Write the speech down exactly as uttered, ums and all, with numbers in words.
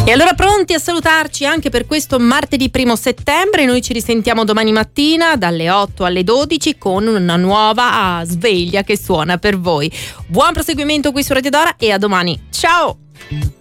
E allora pronti a salutarci anche per questo martedì primo settembre. Noi ci risentiamo domani mattina dalle otto alle dodici con una nuova sveglia che suona per voi. Buon proseguimento qui su Radio Dora e a domani. Ciao!